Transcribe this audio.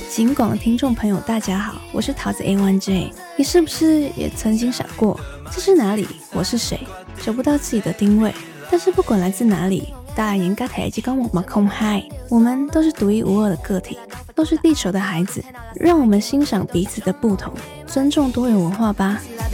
警广的听众朋友大家好，我是桃子 A1J。 你是不是也曾经想过这是哪里，我是谁，找不到自己的定位？但是不管来自哪里，大眼嘎台及跟我们空嗨，我们都是独一无二的个体，都是地球的孩子，让我们欣赏彼此的不同，尊重多元文化吧。